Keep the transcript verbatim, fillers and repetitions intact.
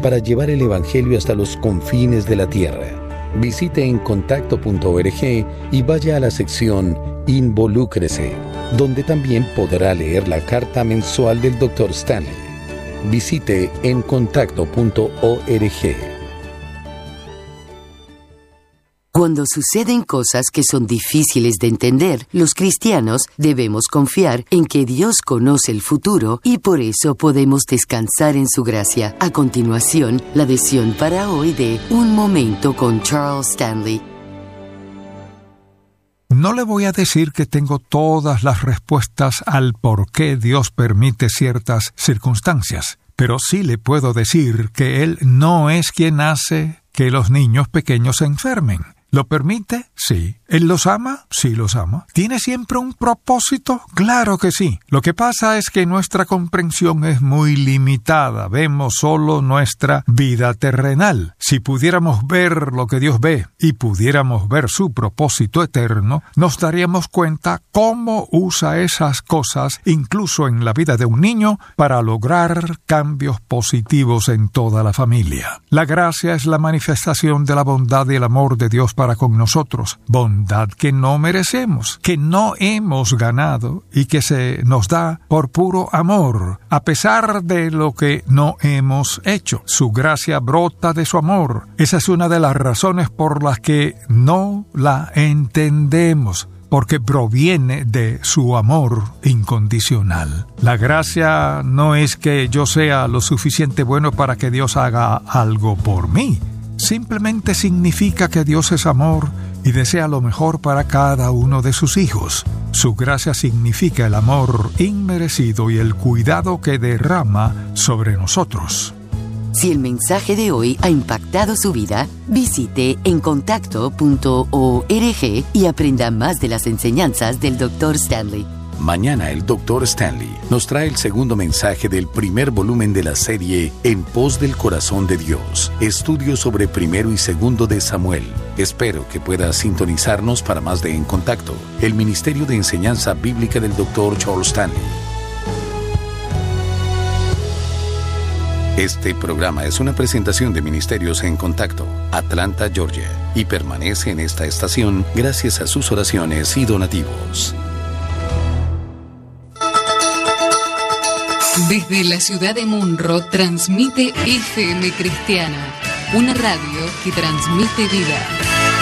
para llevar el Evangelio hasta los confines de la tierra. Visite encontacto punto org y vaya a la sección Involúcrese, donde también podrá leer la carta mensual del doctor Stanley. Visite encontacto punto org. Cuando suceden cosas que son difíciles de entender, los cristianos debemos confiar en que Dios conoce el futuro y por eso podemos descansar en su gracia. A continuación, la lección para hoy de Un Momento con Charles Stanley. No le voy a decir que tengo todas las respuestas al por qué Dios permite ciertas circunstancias, pero sí le puedo decir que Él no es quien hace que los niños pequeños se enfermen. ¿Lo permite? Sí. ¿Él los ama? Sí, los ama. ¿Tiene siempre un propósito? Claro que sí. Lo que pasa es que nuestra comprensión es muy limitada. Vemos solo nuestra vida terrenal. Si pudiéramos ver lo que Dios ve y pudiéramos ver su propósito eterno, nos daríamos cuenta cómo usa esas cosas, incluso en la vida de un niño, para lograr cambios positivos en toda la familia. La gracia es la manifestación de la bondad y el amor de Dios para con nosotros, bondad que no merecemos, que no hemos ganado y que se nos da por puro amor, a pesar de lo que no hemos hecho. Su gracia brota de su amor. Esa es una de las razones por las que no la entendemos, porque proviene de su amor incondicional. La gracia no es que yo sea lo suficiente bueno para que Dios haga algo por mí. Simplemente significa que Dios es amor y desea lo mejor para cada uno de sus hijos. Su gracia significa el amor inmerecido y el cuidado que derrama sobre nosotros. Si el mensaje de hoy ha impactado su vida, visite encontacto punto org y aprenda más de las enseñanzas del doctor Stanley. Mañana el doctor Stanley nos trae el segundo mensaje del primer volumen de la serie En pos del corazón de Dios, estudios sobre primero y segundo de Samuel. Espero que pueda sintonizarnos para más de En Contacto, el Ministerio de Enseñanza Bíblica del doctor Charles Stanley. Este programa es una presentación de Ministerios En Contacto, Atlanta, Georgia, y permanece en esta estación gracias a sus oraciones y donativos. Desde la ciudad de Munro transmite F M Cristiana, una radio que transmite vida.